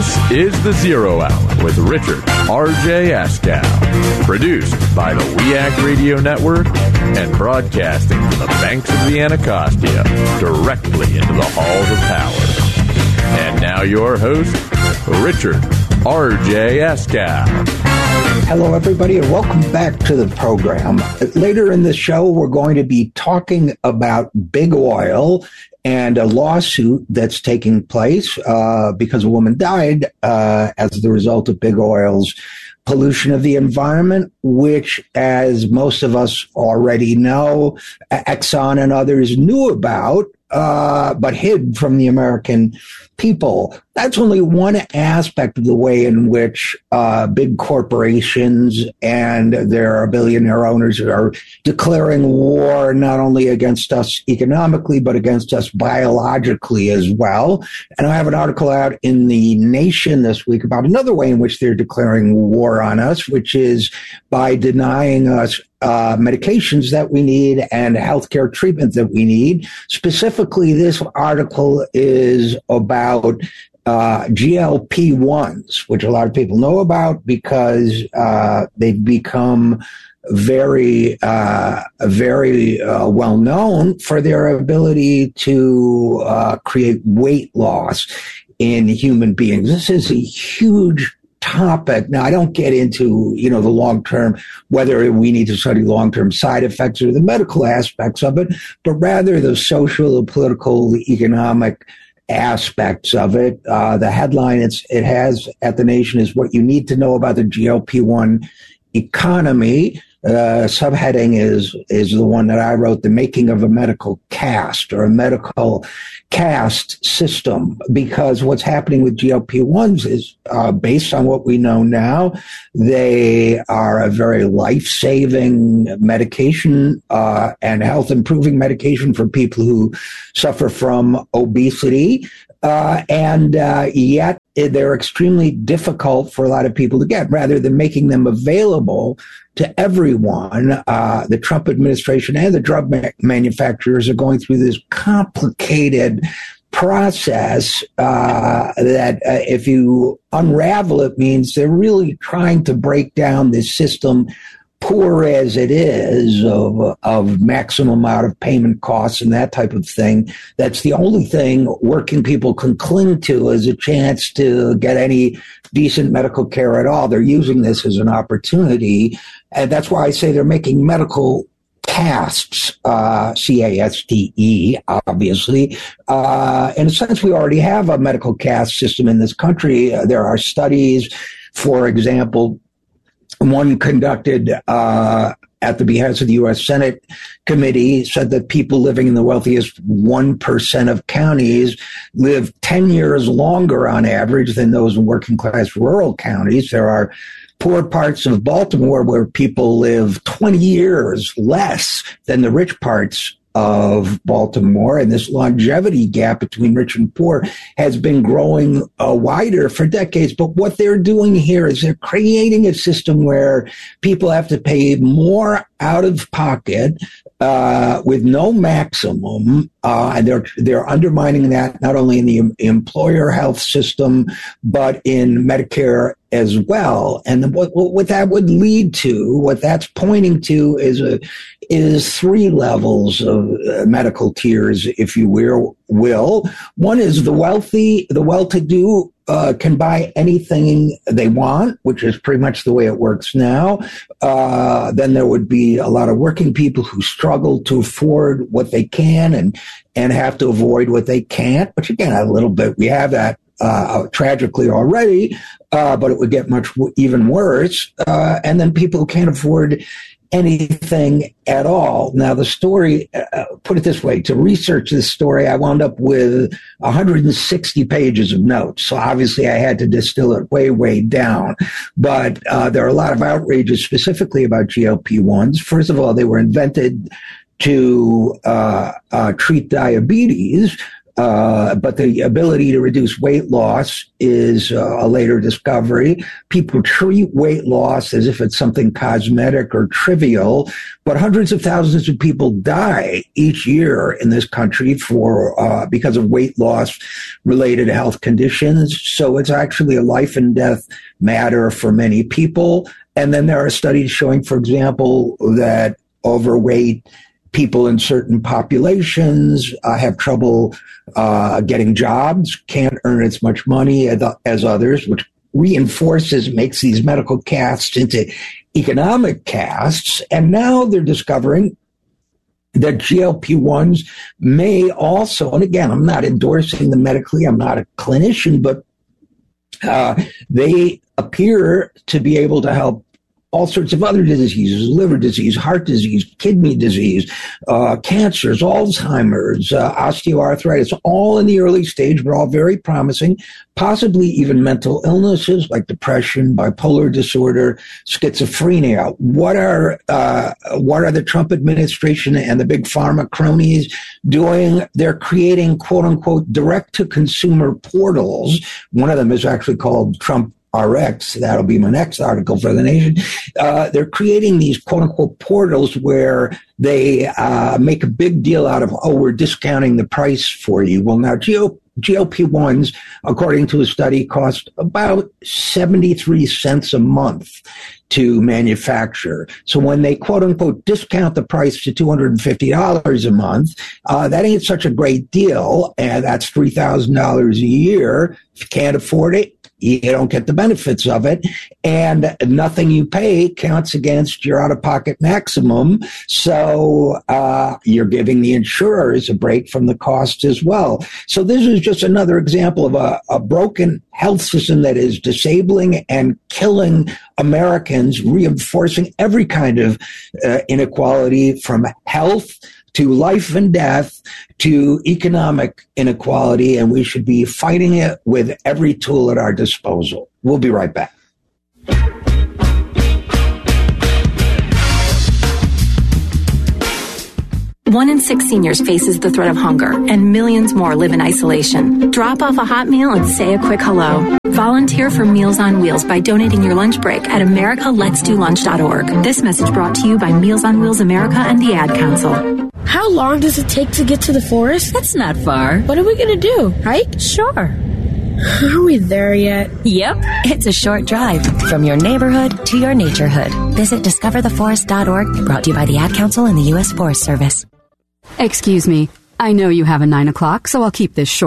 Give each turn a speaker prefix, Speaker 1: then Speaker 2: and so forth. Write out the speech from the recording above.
Speaker 1: This is The Zero Hour with Richard R.J. Askow. Produced by the WEAC Radio Network and broadcasting from the banks of the Anacostia directly into the halls of power. And now your host, Richard R.J. Askow.
Speaker 2: Hello, everybody, and welcome back to the program. Later in the show, we're going to be talking about big oil and a lawsuit that's taking place because a woman died as the result of big oil's pollution of the environment, which, as most of us already know, Exxon and others knew about, but hid from the American people. That's only one aspect of the way in which big corporations and their billionaire owners are declaring war not only against us economically, but against us biologically as well. And I have an article out in The Nation this week about another way in which they're declaring war on us, which is by denying us medications that we need and healthcare treatment that we need. Specifically, this article is about GLP-1s, which a lot of people know about because they've become very well known for their ability to create weight loss in human beings. This is a huge topic. Now, I don't get into, the long-term, whether we need to study long-term side effects or the medical aspects of it, but rather the social, the political, the economic aspects of it. The headline it has at The Nation is what you need to know about the GLP-1 economy. Subheading is the one that I wrote, The Making of a Medical Caste, or a medical caste system, because what's happening with GLP-1s is, based on what we know now, they are a very life-saving medication and health-improving medication for people who suffer from obesity, and yet they're extremely difficult for a lot of people to get. Rather than making them available to everyone, the Trump administration and the drug manufacturers are going through this complicated process that if you unravel it, means they're really trying to break down this system, poor as it is, of maximum out of payment costs and that type of thing. That's the only thing working people can cling to as a chance to get any decent medical care at all. They're using this as an opportunity. And that's why I say they're making medical castes, C-A-S-T-E, obviously. In a sense, we already have a medical caste system in this country. There are studies, for example, one conducted at the behest of the U.S. Senate committee said that people living in the wealthiest 1% of counties live 10 years longer on average than those in working class rural counties. There are poor parts of Baltimore where people live 20 years less than the rich parts of Baltimore, and this longevity gap between rich and poor has been growing wider for decades. But what they're doing here is they're creating a system where people have to pay more out of pocket with no maximum, and they're undermining that not only in the employer health system but in Medicare as well. And what that would lead to, what that's pointing to, is three levels of medical tiers, if you will. One is the wealthy, the well-to-do can buy anything they want, which is pretty much the way it works now. Then there would be a lot of working people who struggle to afford what they can and have to avoid what they can't, which again, a little bit, we have that tragically already, but it would get even worse. And then people who can't afford anything at all. Now, the story, put it this way, to research this story, I wound up with 160 pages of notes. So obviously I had to distill it way, way down. But there are a lot of outrages specifically about GLP-1s. First of all, they were invented to treat diabetes. but the ability to reduce weight loss is a later discovery. People treat weight loss as if it's something cosmetic or trivial, but hundreds of thousands of people die each year in this country because of weight loss related health conditions. So it's actually a life and death matter for many people. And then there are studies showing, for example, that overweight people in certain populations have trouble getting jobs, can't earn as much money as others, which makes these medical castes into economic castes. And now they're discovering that GLP-1s may also, and again, I'm not endorsing them medically, I'm not a clinician, but they appear to be able to help all sorts of other diseases, liver disease, heart disease, kidney disease, cancers, Alzheimer's, osteoarthritis, all in the early stage, but all very promising, possibly even mental illnesses like depression, bipolar disorder, schizophrenia. What are the Trump administration and the big pharma cronies doing? They're creating, quote unquote, direct to consumer portals. One of them is actually called Trump RX. That'll be my next article for The Nation. They're creating these quote-unquote portals where they make a big deal out of, we're discounting the price for you. Well, now GLP-1s, according to a study, cost about 73 cents a month to manufacture. So when they quote-unquote discount the price to $250 a month, that ain't such a great deal, and that's $3,000 a year. If you can't afford it, you don't get the benefits of it, and nothing you pay counts against your out-of-pocket maximum. So you're giving the insurers a break from the cost as well. So this is just another example of a broken health system that is disabling and killing Americans, reinforcing every kind of inequality, from health to life and death, to economic inequality, and we should be fighting it with every tool at our disposal. We'll be right back.
Speaker 3: 1 in 6 seniors faces the threat of hunger, and millions more live in isolation. Drop off a hot meal and say a quick hello. Volunteer for Meals on Wheels by donating your lunch break at americaletsdolunch.org. This message brought to you by Meals on Wheels America and the Ad Council.
Speaker 4: How long does it take to get to the forest?
Speaker 5: That's not far.
Speaker 4: What are we going to do? Hike?
Speaker 5: Sure.
Speaker 4: Are we there yet?
Speaker 5: Yep. It's a short drive from your neighborhood to your naturehood. Visit discovertheforest.org, brought to you by the Ad Council and the U.S. Forest Service.
Speaker 6: Excuse me. I know you have a 9 o'clock, so I'll keep this short.